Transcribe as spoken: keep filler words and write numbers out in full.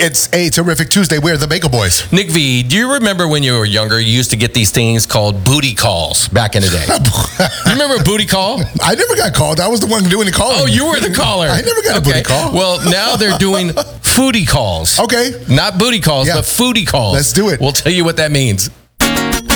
It's a terrific Tuesday. We're the Bagel Boys. Nick V, do you remember when you were younger, you used to get these things called booty calls back in the day? You remember a booty call? I never got called. I was the one doing the calling. Oh, you were the caller. I never got a okay. booty call. Well, now they're doing foodie calls. Okay. Not booty calls, Yeah. but foodie calls. Let's do it. We'll tell you what that means.